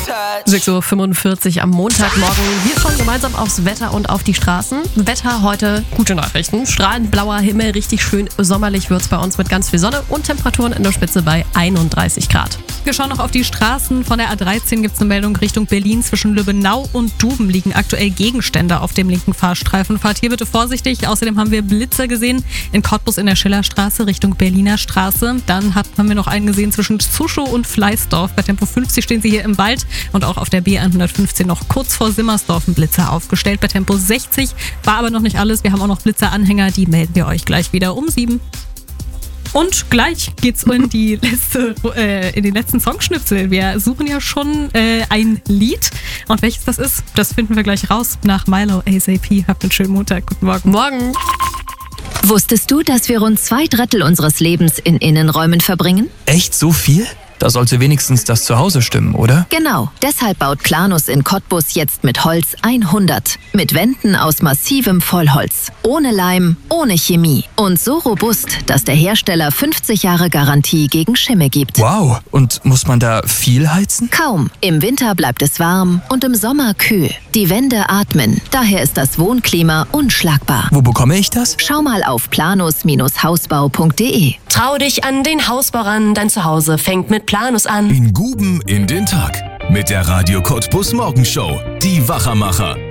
6:45 Uhr am Montagmorgen. Wir schauen gemeinsam aufs Wetter und auf die Straßen. Wetter heute, gute Nachrichten. Strahlend blauer Himmel, richtig schön sommerlich wird's bei uns mit ganz viel Sonne und Temperaturen in der Spitze bei 31 Grad. Wir schauen noch auf die Straßen. Von der A13 gibt es eine Meldung Richtung Berlin. Zwischen Lübbenau und Duben liegen aktuell Gegenstände auf dem linken Fahrstreifen. Fahrt hier bitte vorsichtig. Außerdem haben wir Blitzer gesehen in Cottbus in der Schillerstraße Richtung Berliner Straße. Dann haben wir noch einen gesehen zwischen Zuschow und Fleißdorf. Bei Tempo 50 stehen sie hier im Wald und auch auf der B115 noch kurz vor Simmersdorf ein Blitzer aufgestellt. Bei Tempo 60 war aber noch nicht alles. Wir haben auch noch Blitzeranhänger. Die melden wir euch gleich wieder um 7. Und gleich geht's in den letzten Songschnipsel. Wir suchen ja schon ein Lied. Und welches das ist, das finden wir gleich raus nach Milo ASAP. Habt einen schönen Montag. Guten Morgen. Morgen. Wusstest du, dass wir rund 2/3 unseres Lebens in Innenräumen verbringen? Echt so viel? Da sollte wenigstens das Zuhause stimmen, oder? Genau. Deshalb baut Planus in Cottbus jetzt mit Holz 100. Mit Wänden aus massivem Vollholz. Ohne Leim, ohne Chemie. Und so robust, dass der Hersteller 50 Jahre Garantie gegen Schimmel gibt. Wow. Und muss man da viel heizen? Kaum. Im Winter bleibt es warm und im Sommer kühl. Die Wände atmen. Daher ist das Wohnklima unschlagbar. Wo bekomme ich das? Schau mal auf planus-hausbau.de. Trau dich an den Hausbau ran, dein Zuhause fängt mit Planus an. In Guben in den Tag. Mit der Radio Cottbus Morgenshow. Die Wachermacher.